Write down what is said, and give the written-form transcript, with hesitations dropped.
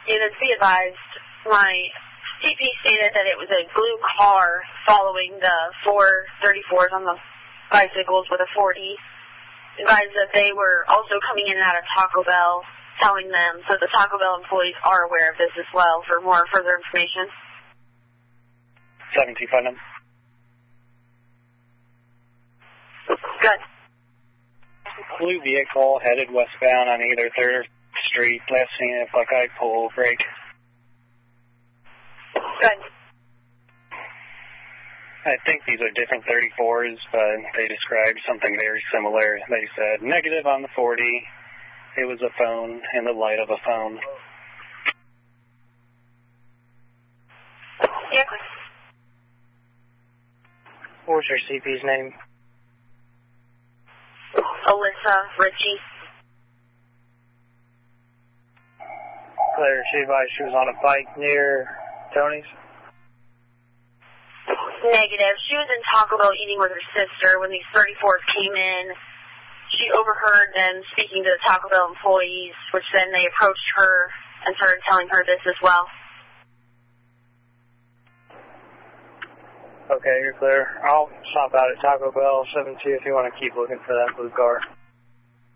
And then be advised, my CP stated that it was a blue car following the 434s on the bicycles with a 40. Advised that they were also coming in and out of Taco Bell, telling them, so the Taco Bell employees are aware of this as well for more further information. 725 number. Good. Blue vehicle headed westbound on either 3rd Street, last seen at Buckeye Pole, break. Good. I think these are different 34s, but they described something very similar. They said negative on the 40. It was a phone in the light of a phone. Yeah. What was your CP's name? Alyssa Ritchie. Claire, she advised she was on a bike near Tony's? Negative. She was in Taco Bell eating with her sister when these 34s came in. She overheard them speaking to the Taco Bell employees, which then they approached her and started telling her this as well. Okay, you're clear. I'll stop out at Taco Bell 72 if you want to keep looking for that blue car.